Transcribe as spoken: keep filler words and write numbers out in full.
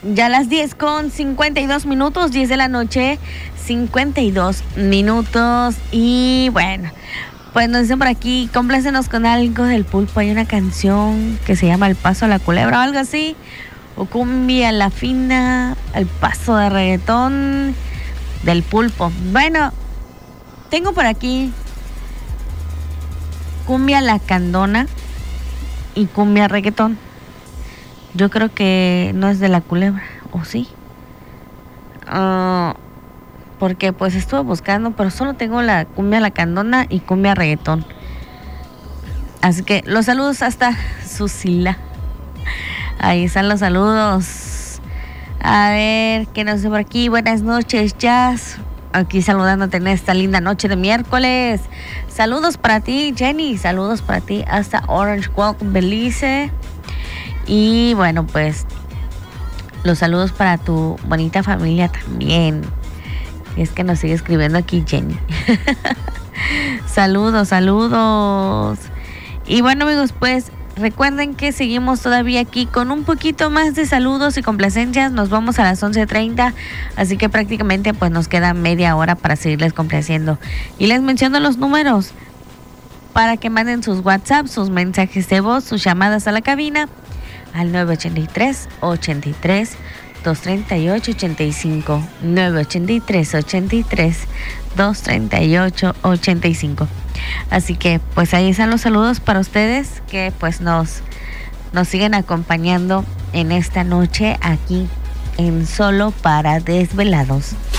Ya a las diez con cincuenta y dos minutos, diez de la noche, cincuenta y dos minutos. Y bueno, pues nos dicen por aquí, complácenos con algo del Pulpo. Hay una canción que se llama El Paso a la Culebra o algo así. O Cumbia la Fina, El Paso de Reggaetón del Pulpo. Bueno, tengo por aquí Cumbia la Candona y Cumbia Reggaetón. Yo creo que no es de la Culebra, ¿o sí? Uh, porque pues estuve buscando, pero solo tengo la Cumbia la Candona y Cumbia Reggaetón. Así que los saludos hasta Susila. Ahí están los saludos. A ver, ¿qué nos dice por aquí? Buenas noches, Jazz. Aquí saludándote en esta linda noche de miércoles. Saludos para ti, Jenny. Saludos para ti hasta Orange Walk, Belice. Y bueno, pues los saludos para tu bonita familia también. Y es que nos sigue escribiendo aquí Jenny. Saludos, saludos. Y bueno, amigos, pues recuerden que seguimos todavía aquí con un poquito más de saludos y complacencias. Nos vamos a las once treinta, así que prácticamente pues nos queda media hora para seguirles complaciendo. Y les menciono los números para que manden sus WhatsApp, sus mensajes de voz, sus llamadas a la cabina al nueve ocho tres, ocho tres, dos tres ocho, ocho cinco, nueve ocho tres, ocho tres, dos tres ocho, ocho cinco. Así que pues ahí están los saludos para ustedes que pues nos, nos siguen acompañando en esta noche aquí en Solo para Desvelados.